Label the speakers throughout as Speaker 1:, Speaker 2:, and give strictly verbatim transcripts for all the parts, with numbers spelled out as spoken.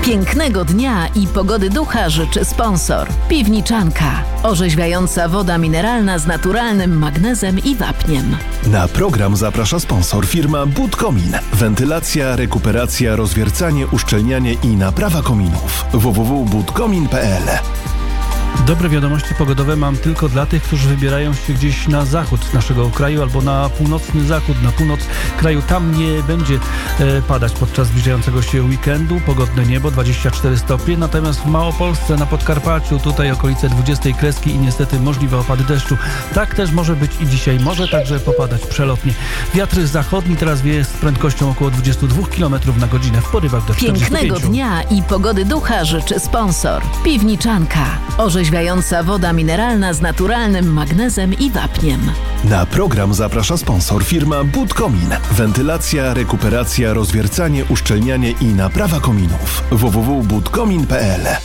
Speaker 1: Pięknego dnia i pogody ducha życzy sponsor. Piwniczanka. Orzeźwiająca woda mineralna z naturalnym magnezem i wapniem.
Speaker 2: Na program zaprasza sponsor firma Budkomin. Wentylacja, rekuperacja, rozwiercanie, uszczelnianie i naprawa kominów. w w w kropka budkomin kropka p l.
Speaker 3: Dobre wiadomości pogodowe mam tylko dla tych, którzy wybierają się gdzieś na zachód naszego kraju albo na północny zachód, na północ kraju. Tam nie będzie e, padać podczas zbliżającego się weekendu. Pogodne niebo, dwadzieścia cztery stopnie. Natomiast w Małopolsce, na Podkarpaciu, tutaj okolice dwudziestej kreski i niestety możliwe opady deszczu. Tak też może być i dzisiaj. Może także popadać przelotnie. Wiatr zachodni teraz wieje z prędkością około dwadzieścia dwa kilometrów na godzinę w porywach do czterdziestu pięciu.
Speaker 1: Pięknego dnia i pogody ducha życzy sponsor. Piwniczanka. Orzeźwiająca woda mineralna z naturalnym magnezem i wapniem.
Speaker 2: Na program zaprasza sponsor firma Budkomin. Wentylacja, rekuperacja, rozwiercanie, uszczelnianie i naprawa kominów. w w w kropka budkomin kropka p l.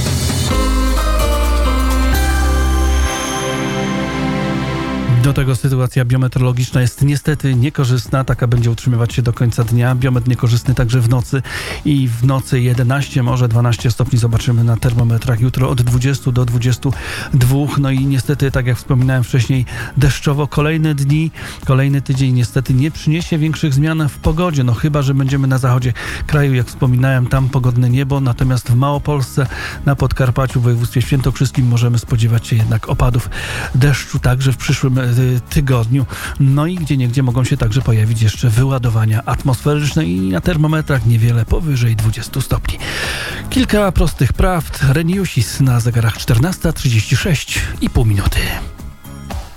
Speaker 3: Do tego sytuacja biometeorologiczna jest niestety niekorzystna. Taka będzie utrzymywać się do końca dnia. Biometr niekorzystny także w nocy. I w nocy jedenaście, może dwanaście stopni zobaczymy na termometrach. Jutro od dwudziestu do dwudziestu dwóch. No i niestety, tak jak wspominałem wcześniej, deszczowo. Kolejne dni, kolejny tydzień niestety nie przyniesie większych zmian w pogodzie. No chyba, że będziemy na zachodzie kraju, jak wspominałem, tam pogodne niebo. Natomiast w Małopolsce, na Podkarpaciu, w województwie świętokrzyskim możemy spodziewać się jednak opadów deszczu także w przyszłym tygodniu. No i gdzieniegdzie mogą się także pojawić jeszcze wyładowania atmosferyczne i na termometrach niewiele powyżej dwudziestu stopni. Kilka prostych prawd. Reniusis na zegarach czternasta trzydzieści sześć i pół minuty.